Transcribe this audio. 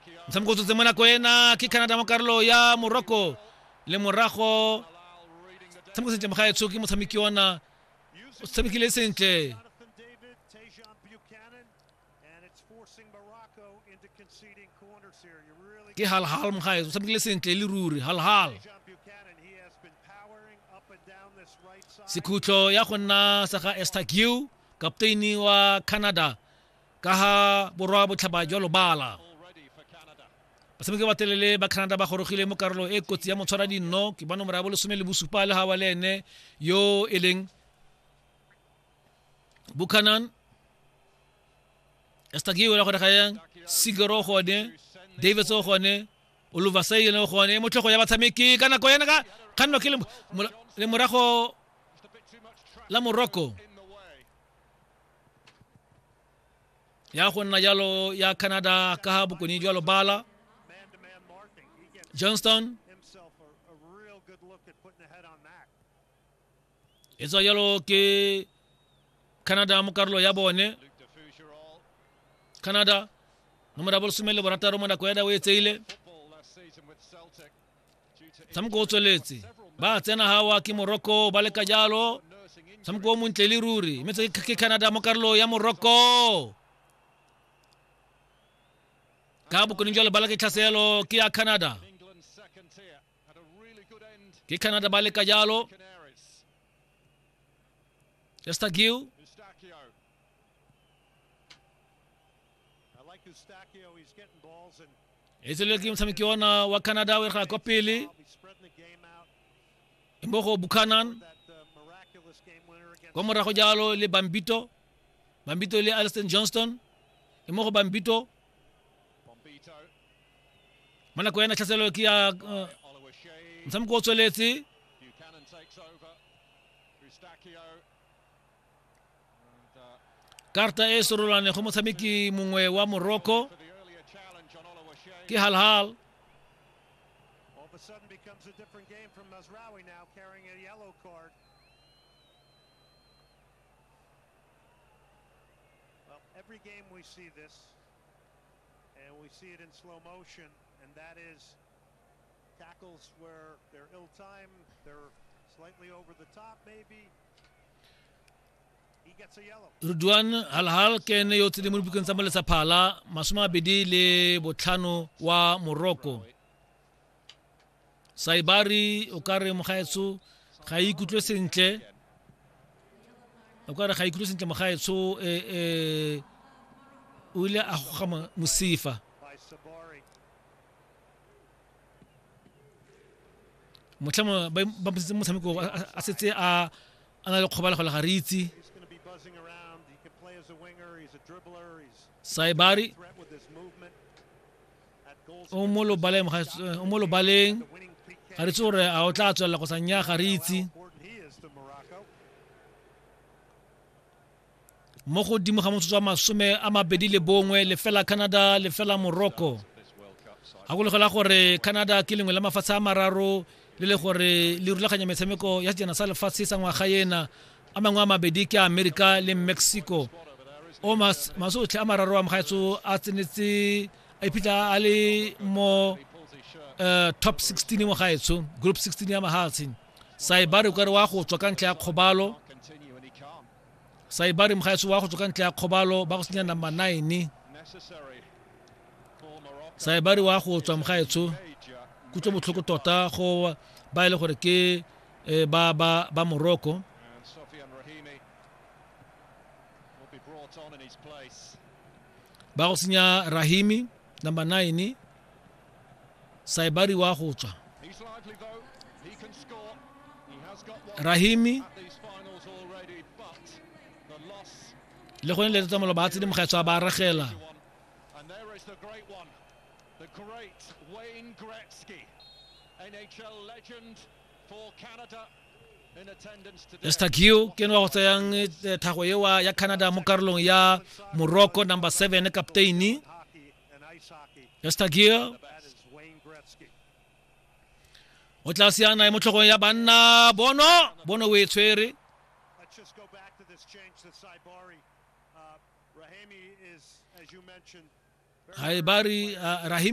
Msamko tse mona ko ena ke Canada mo karolo ya Morocco le morago msamko sentse magaetso ke motshameki ona o tshamekile sentle ke hal magaetso o tshamekile sentle le ruri hal Sikutlo ya go nna sa ga Estagiu kapteini wa Canada ka ha borwa botlhaba jwa lobala basameke ba telele ba Canada ba gorogile mo karolo e kotsi ya motshwara dinno ke bana morabo le 17 le ha wa lene yo eleng Buchanan Estagiu la go dagayang Sigaro gone Davis o gone Oluvasai le gone mo tlhogo ya batsameki kana ko yana ka kanno ke le morago la Morocco ya go nna jalo ya Canada ka ha bokoni jwa lobala Johnston Eso yalo ke Canada mo karlo ya bone Canada numero bol sumele borataro mo na ko ya we tseile samko tsoletse ba tsena hawa ke Morocco ba le ka jalo samko mo ntele ruri metse ke Canada mo karlo ya Morocco ka bokoni jwa lobala ke tlhaselo ke ya Canada ke Canada ba le ka jalo Estagiu Ezele ke msamiki ona wa Canada we ga kopili Mbogo Buchanan kwa morago jalo le Bambito le Alston Johnston Mbogo Bambito mana ko yana tlhaselo ke ya msamiko tsoletse karta e sorolane go motshameki mongwe wa Morocco ke hal all of a sudden becomes a different game from Mazraoui now carrying a yellow card. Well, every game we see this and we see it in slow motion and that is tackles where they're ill-timed, they're slightly over the top maybe. Rudwan hal ken yo tse mo bukeng tsamale sa phala masoma bedi le botlhano wa Morocco Saibari o kare mogaetso ga ikutlwe sentle o kare ga ikutlwe sentle mogaetso o ile a go Musifa motlhamo ba motshameko a setse a ana le khobala go la garitsi Saibari o molo baleng a re tsore a o tla tswela go sanya garitsi mo go dimo ga motsotso wa 21 le fela Canada le fela Morocco a go le gola gore Canada ke lengwe la mafatshe a mararo le gore le rulaganya metshameko ya tsena sa lefatshe sa ngwaga yena a mangwe a mabedi ke America le Mexico o masotlhe a mararo a mogaetso a tsenetse a ipita a le mo top 16 mo gaetso group 16 ya mahatsi Saibari ka re wa go tswa ka ntle ya kgobalo Saibari mogaetso wa go tswa ka ntle ya kgobalo ba go senya number 9 Saibari wa go tswa mogaetso kutlo botlhoko tota go ba ile gore ke ba Morocco ba go senya Rahimi number 9 Saibari wa go tswa Rahimi le go le tsamalo ba tse di mogaetso ba ragela the great Wayne Gretzky NHL legend for Canada in attendance today Estagiu ke no go tsayang thago yewa ya Canada mo karolong ya Morocco number 7 kapteini Estagiu o tla siana mo tlhogong ya banna bono we tshwere let's just go back to this change that Saibari Rahimi is as you mentioned Saibari Rahimi